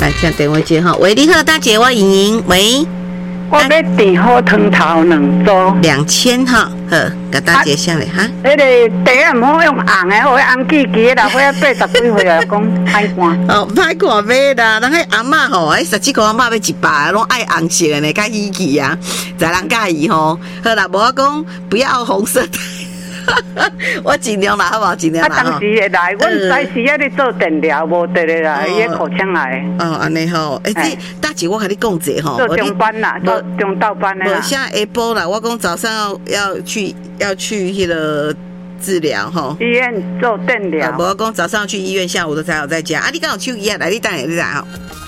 来听电话接哈，喂，你好，大姐，我莹莹，喂。 我要订好汤头2组 ，2000哈，好，甲大姐上来哈。 迄个茶唔好用红的，我红记记的啦，我80几岁啊，讲歹看。 哦，歹看买啦，人迄阿嬷吼，迄17个阿嬷要100，拢爱红色的呢，较稀奇啊，在人介意吼。好啦，无我讲不要红色的。我尽量啦，好不好？尽量啦。 当时会来，阮早时啊咧做电疗，无得咧啦，伊个口腔来。 哦，安尼吼，这大姐我甲你讲者吼， 做中班啦，做中倒班的啦。 现在下晡啦，我讲早上要去迄个治疗吼。 医院做电疗。 无我讲早上去医院，下午都才好在家。啊，你刚好去医院来，你等下你来吼。